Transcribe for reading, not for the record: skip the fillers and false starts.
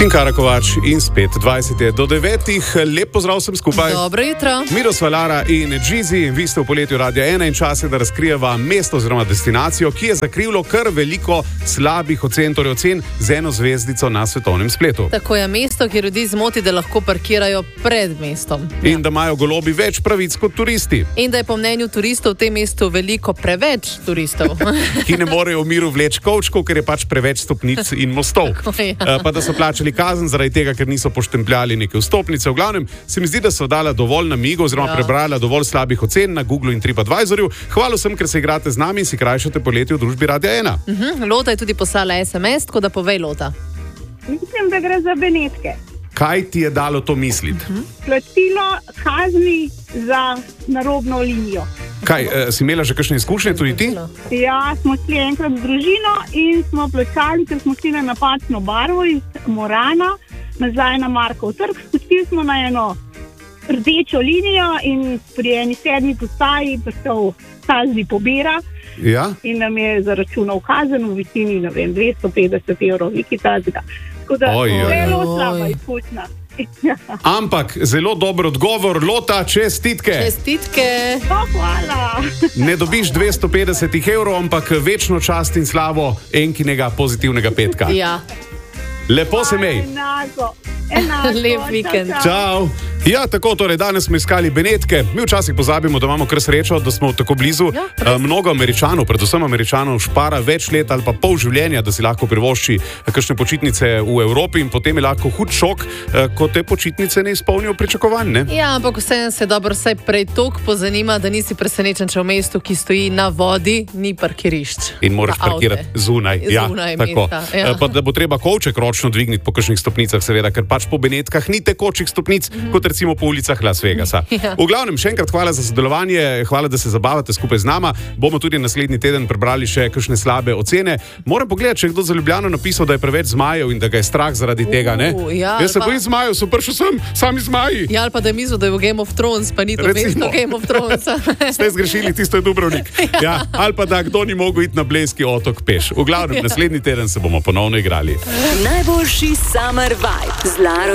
Tinkara Kovač in spet 20 do 9. Lep pozdrav vsem skupaj. Dobro jutro. Miroslav Lara in Džizi, vi ste v poletju Radia 1 in čas je, da razkrijeva mesto oziroma destinacijo, ki je zakrivilo kar veliko slabih ocen, torej ocen z eno zvezdico na svetovnem spletu. Tako je mesto, ki ljudi zmoti, da lahko parkirajo pred mestom. In da imajo golobi več pravic kot turisti. In da je po mnenju turistov v tem mestu veliko preveč turistov. Ki ne morejo v miru vleči kovčkov, ker je pač preveč stopnic in mostov. Pa da so plačali kazen zaradi tega, ker niso poštempljali neke vstopnice. V glavnem, se mi zdi, da so dala dovolj namigov oziroma prebrala dovolj slabih ocen na Google in TripAdvisorju. Hvala vsem, ker se igrate z nami in si krajšate poletje v družbi Radia 1. Lota je tudi poslala SMS, tako da povej, Lota. Mislim, da gre za Benetke. Kaj ti je dalo to misliti? Plačilo kazni za narobno linijo. Kaj, si imela že kakšne izkušnje tudi ti? Ja, smo šli enkrat z družino in smo plačali, ker smo šli na napačno barvo iz Morana nazaj na Markov trg. Skočili smo na eno rdečo linijo in pri eni 7. postaji prišel kazni pobira. Ja? In nam je zaračunal kazen v višini, 250 evrov, nekaj takega. Tako da zelo slaba izkušnja. Ampak zelo dober odgovor, Lota, čestitke. Čestitke. Hvala. Ne dobiš 250 evrov, ampak večno čast in slavo enkinega pozitivnega petka. Ja. Lepo se mej. Enako. Lep vikend. Čau. Ja, tako, torej danes smo iskali Benetke. Mi včasih pozabimo, da imamo kar srečo, da smo tako blizu. Mnogo Američanov, predvsem Američanov, špara več let ali pa pol življenja, da si lahko privošči kakšne počitnice v Evropi in potem je lahko hud šok, ko te počitnice ne izpolnijo pričakovanj, ne? Ja, ampak vseeno se dobro vsaj prej toliko pozanima, da nisi presenečen, če v mestu, ki stoji na vodi, ni parkirišč. In moraš parkirati zunaj. Ja, tako. Ja. Pa da bo treba kovček ročno dvigniti po kakšnih stopnicah, seveda, ker pač po Benetkah ni tekočih stopnic, kot recimo po ulicah Las Vegasa. Ja. V glavnem, še enkrat hvala za sodelovanje, hvala, da se zabavate skupaj z nama. Bomo tudi naslednji teden prebrali še kakšne slabe ocene. Moram pogledati, če je kdo za Ljubljano napisal, da je preveč zmajev in da ga je strah zaradi tega, ne? Ja, Jaz se bojim zmajev, so prišel sem, sami zmaji. Ja, ali pa da je mislil, da je v Game of Thrones, pa ni to mesto Game of Thrones. Ste zgrešili, tisto je Dubrovnik. Ja, ali pa da kdo ni mogel iti na Blejski otok peš. V glavnem, naslednji teden se bomo ponovno igrali. Najboljši summer vibe z Laro